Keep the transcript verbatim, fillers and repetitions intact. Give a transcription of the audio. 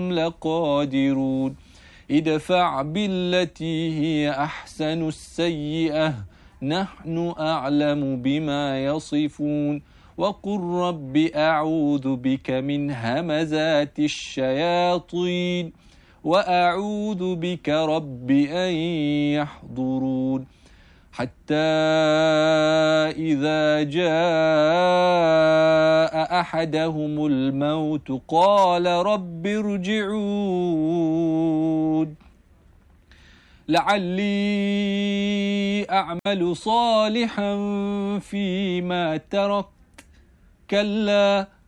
لقادرون ادفع بالتي هي أحسن السيئة نحن أعلم بما يصفون وقل رب أعوذ بك من همزات الشياطين وأعوذ بك رب أن يحضرون حتى إذا جاء أحدهم الموت قال رب ارجعون لعلي أعمل صالحا فيما تركت كلا